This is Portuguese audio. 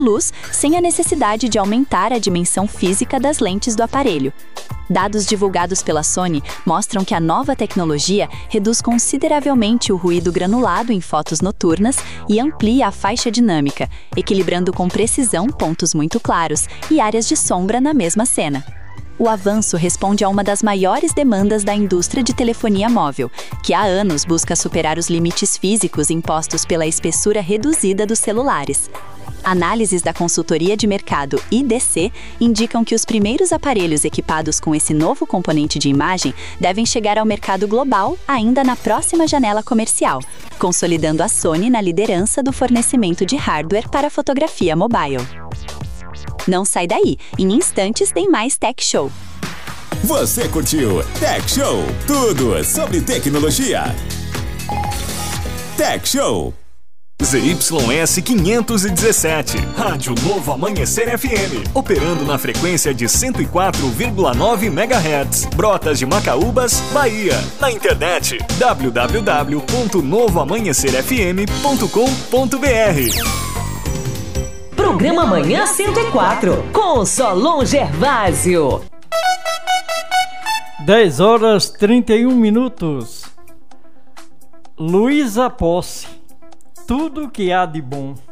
luz sem a necessidade de aumentar a dimensão física das lentes do aparelho. Dados divulgados pela Sony mostram que a nova tecnologia reduz consideravelmente o ruído granulado em fotos noturnas e amplia a faixa dinâmica, equilibrando com precisão pontos muito claros e áreas de sombra na mesma cena. O avanço responde a uma das maiores demandas da indústria de telefonia móvel, que há anos busca superar os limites físicos impostos pela espessura reduzida dos celulares. Análises da consultoria de mercado IDC indicam que os primeiros aparelhos equipados com esse novo componente de imagem devem chegar ao mercado global ainda na próxima janela comercial, consolidando a Sony na liderança do fornecimento de hardware para fotografia mobile. Não sai daí, em instantes tem mais Tech Show. Você curtiu Tech Show? Tudo sobre tecnologia. Tech Show. ZYS 517, Rádio Novo Amanhecer FM, operando na frequência de 104,9 MHz, Brotas de Macaúbas, Bahia. Na internet, www.novoamanhecerfm.com.br. Programa Manhã 104, com Solon Gervásio. 10h31. Luísa Posse. Tudo que há de bom.